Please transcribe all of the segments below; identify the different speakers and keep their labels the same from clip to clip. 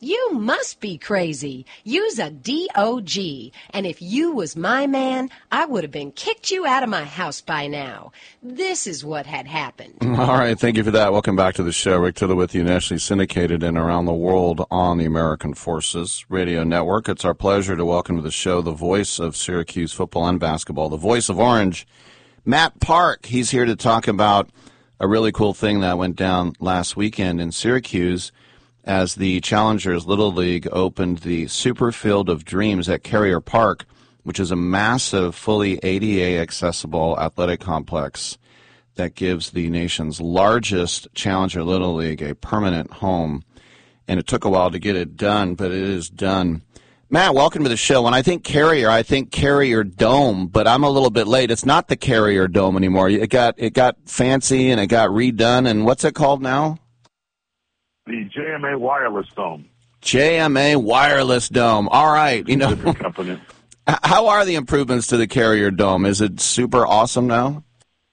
Speaker 1: You must be crazy. You's a DOG. And if you was my man, I would have been kicked you out of my house by now. This is what had happened.
Speaker 2: All right, thank you for that. Welcome back to the show. Rick Tittle with you, nationally syndicated and around the world on the American Forces Radio Network. It's our pleasure to welcome to the show the voice of Syracuse football and basketball, the voice of Orange, Matt Park. He's here to talk about a really cool thing that went down last weekend in Syracuse as the Challengers Little League opened the Super Field of Dreams at Carrier Park, which is a massive, fully ADA accessible athletic complex that gives the nation's largest Challenger Little League a permanent home. And it took a while to get it done, but it is done. Matt, welcome to the show. When I think Carrier Dome, but I'm a little bit late. It's not the Carrier Dome anymore. It got fancy and it got redone. And what's it called now?
Speaker 3: The JMA Wireless Dome.
Speaker 2: JMA Wireless Dome. All right. You know,
Speaker 3: different company.
Speaker 2: How are the improvements to the Carrier Dome? Is it super awesome now?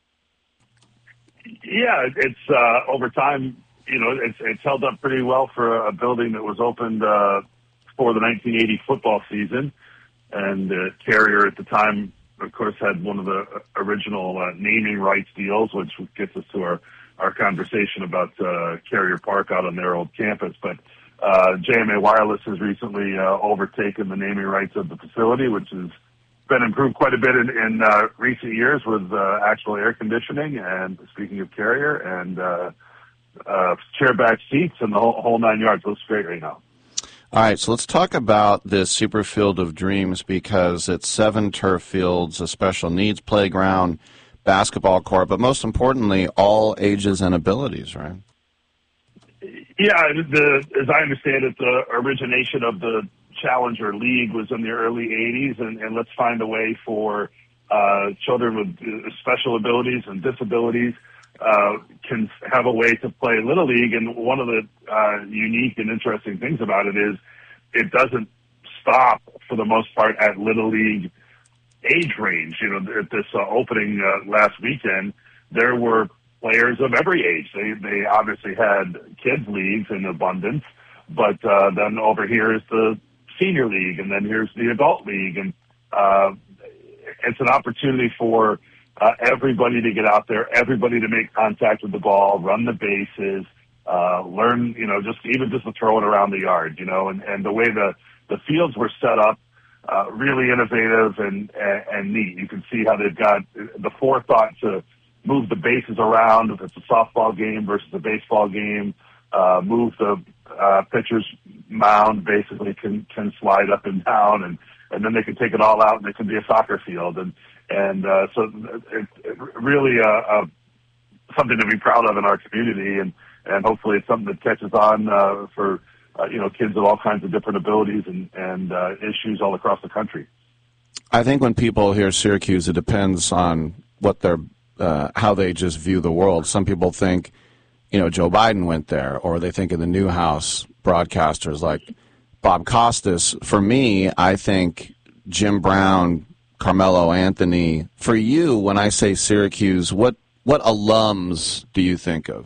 Speaker 3: Yeah, it's over time. You know, it's held up pretty well for a building that was opened for the 1980 football season, and Carrier at the time, of course, had one of the original naming rights deals, which gets us to our conversation about Carrier Park out on their old campus. But JMA Wireless has recently overtaken the naming rights of the facility, which has been improved quite a bit in recent years with actual air conditioning, and speaking of Carrier, and chair back seats and the whole nine yards. Looks great right now.
Speaker 2: All right, so let's talk about this Super Field of Dreams, because it's 7 turf fields, a special needs playground, basketball court, but most importantly, all ages and abilities, right?
Speaker 3: Yeah, as I understand it, the origination of the Challenger League was in the early 80s, and let's find a way for children with special abilities and disabilities can have a way to play Little League. And one of the unique and interesting things about it is it doesn't stop, for the most part, at Little League age range. You know, at this opening last weekend, there were players of every age. They obviously had kids leagues in abundance, but then over here is the senior league, and then here's the adult league, and it's an opportunity for everybody to get out there, everybody to make contact with the ball, run the bases, learn, you know, just to throw it around the yard, you know, and the way the fields were set up, really innovative and neat. You can see how they've got the forethought to move the bases around if it's a softball game versus a baseball game, move the pitcher's mound basically can slide up and down, and then they can take it all out and it can be a soccer field. And so it really something to be proud of in our community, and hopefully it's something that catches on for kids of all kinds of different abilities and issues all across the country.
Speaker 2: I think when people hear Syracuse, it depends on what their how they just view the world. Some people think, Joe Biden went there, or they think of the Newhouse broadcasters like Bob Costas. For me, I think Jim Brown, Carmelo Anthony. For you, when I say Syracuse, what alums do you think of?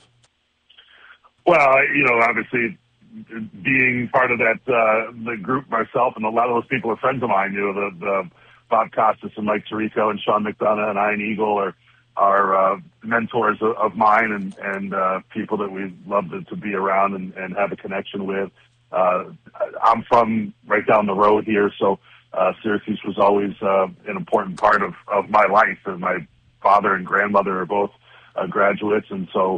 Speaker 3: Well, obviously being part of that the group myself, and a lot of those people are friends of mine. The Bob Costas and Mike Tirico and Sean McDonough and Ian Eagle are mentors of mine and people that we love to be around and have a connection with. I'm from right down the road here, so Syracuse was always an important part of my life. And my father and grandmother are both graduates, and so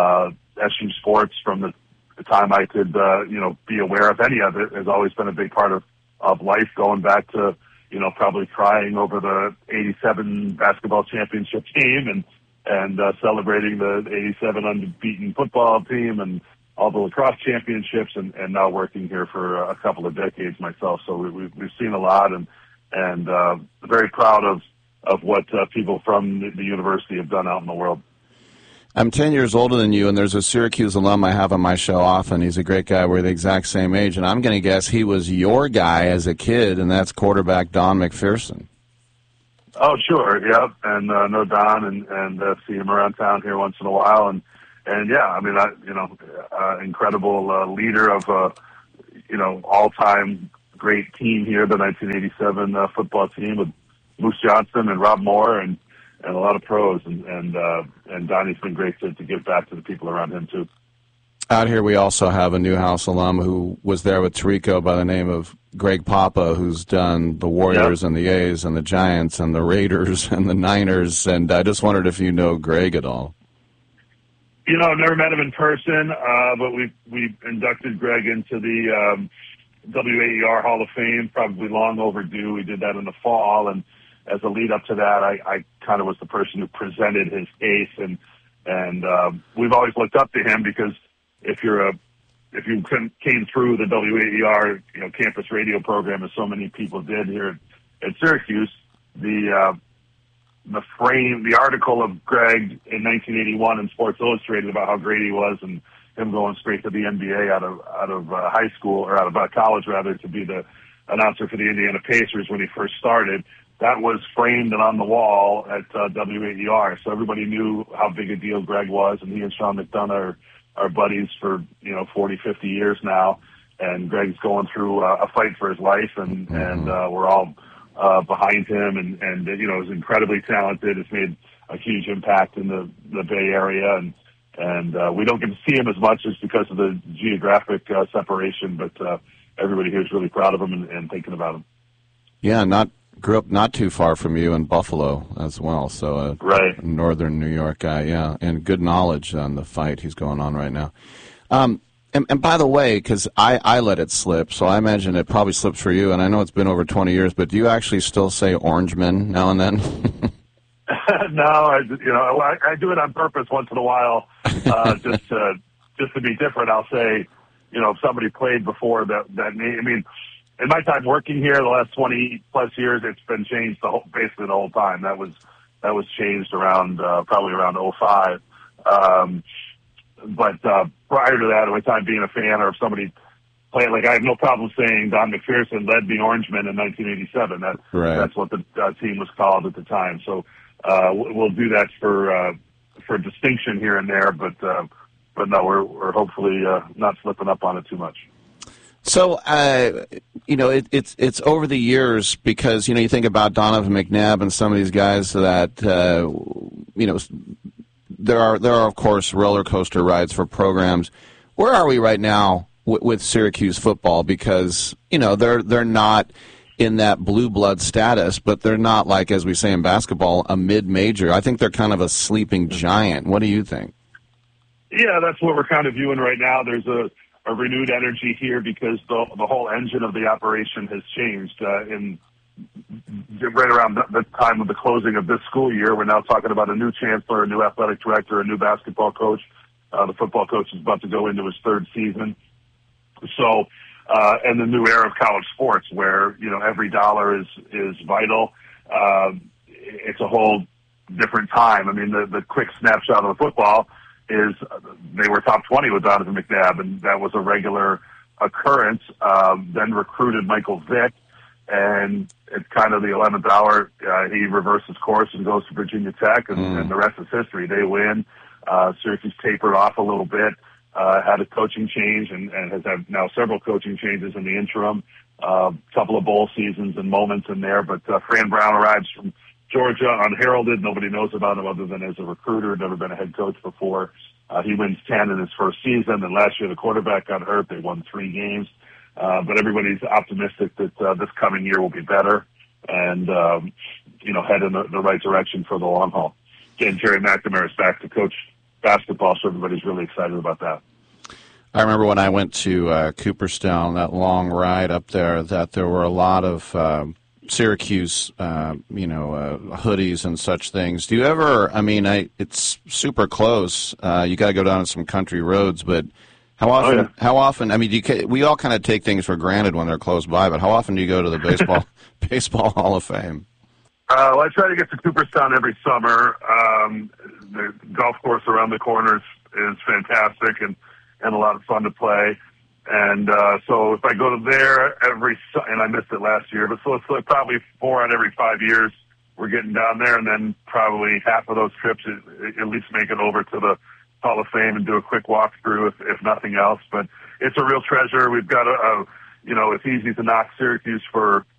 Speaker 3: SU sports from the time I could be aware of any of it has always been a big part of life, going back to probably crying over the 87 basketball championship team and celebrating the 87 unbeaten football team and all the lacrosse championships, and now working here for a couple of decades myself. So we've seen a lot, and very proud of what people from the university have done out in the world.
Speaker 2: I'm 10 years older than you, and there's a Syracuse alum I have on my show often. He's a great guy. We're the exact same age, and I'm going to guess he was your guy as a kid, and that's quarterback Don McPherson.
Speaker 3: Oh, sure, yep, and know Don and see him around town here once in a while, and yeah, I mean, incredible leader of all-time great team here, the 1987 football team with Moose Johnston and Rob Moore and a lot of pros. And Donnie's been great to give back to the people around him, too.
Speaker 2: Out here we also have a Newhouse alum who was there with Tirico by the name of Greg Papa, who's done the Warriors and the A's and the Giants and the Raiders and the Niners. And I just wondered if you know Greg at all.
Speaker 3: I've never met him in person, but we inducted Greg into the WAER Hall of Fame, probably long overdue. We did that in the fall, and as a lead up to that, I kind of was the person who presented his case, and we've always looked up to him because if you came through the WAER campus radio program, as so many people did here at Syracuse, the article of Greg in 1981 in Sports Illustrated about how great he was and him going straight to the NBA out of high school, or out of college rather, to be the announcer for the Indiana Pacers when he first started. That was framed and on the wall at WAER, so everybody knew how big a deal Greg was, and he and Sean McDonough are buddies for 40, 50 years now, and Greg's going through a fight for his life, and we're all behind him, and is incredibly talented. Has made a huge impact in the Bay Area, and we don't get to see him as much just because of the geographic separation, but everybody here is really proud of him and thinking about him.
Speaker 2: Yeah, grew up not too far from you in Buffalo as well, so
Speaker 3: right.
Speaker 2: Northern New York guy, yeah, and good knowledge on the fight he's going on right now. And by the way, because I let it slip, so I imagine it probably slips for you, and I know it's been over 20 years, but do you actually still say Orangeman now and then?
Speaker 3: No, I do it on purpose once in a while, just to be different. I'll say, if somebody played before that name. I mean, in my time working here, the last 20 plus years, it's been changed basically the whole time. That was changed around probably around 2005. But prior to that, at my time being a fan, or if somebody played, I have no problem saying Don McPherson led the Orangemen in 1987. That's what the team was called at the time. So we'll do that for distinction here and there, but no, we're hopefully not slipping up on it too much.
Speaker 2: So, it's over the years because, you think about Donovan McNabb and some of these guys that, there are, of course, roller coaster rides for programs. Where are we right now with Syracuse football? Because, they're not in that blue blood status, but they're not, like, as we say in basketball, a mid-major. I think they're kind of a sleeping giant. What do you think?
Speaker 3: Yeah, that's what we're kind of viewing right now. There's a renewed energy here because the whole engine of the operation has changed. Right around the time of the closing of this school year, we're now talking about a new chancellor, a new athletic director, a new basketball coach. The football coach is about to go into his third season. So, and the new era of college sports where, every dollar is vital. It's a whole different time. I mean, the quick snapshot of the football is they were top 20 with Donovan McNabb, and that was a regular occurrence. Then recruited Michael Vick, and it's kind of the 11th hour. He reverses course and goes to Virginia Tech, and the rest is history. They win. Syracuse tapered off a little bit, had a coaching change, and has had now several coaching changes in the interim. Couple of bowl seasons and moments in there, but Fran Brown arrives from Georgia, unheralded. Nobody knows about him other than as a recruiter, never been a head coach before. He wins 10 in his first season, and last year the quarterback got hurt. They won 3 games. But everybody's optimistic that this coming year will be better and, head in the right direction for the long haul. Again, Jerry McNamara is back to coach basketball, so everybody's really excited about that.
Speaker 2: I remember when I went to Cooperstown, that long ride up there, that there were a lot of Syracuse, hoodies and such things. Do you ever? I mean, it's super close. You got to go down some country roads, but how often? Oh, yeah. How often? I mean, we all kind of take things for granted when they're close by, but how often do you go to the baseball Hall of Fame?
Speaker 3: Well, I try to get to Cooperstown every summer. The golf course around the corner is fantastic and a lot of fun to play. And so if I go to there and I missed it last year, but so it's like probably 4 out of every 5 years we're getting down there, and then probably half of those trips at least make it over to Hall of Fame and do a quick walkthrough if nothing else. But it's a real treasure. We've got it's easy to knock Syracuse for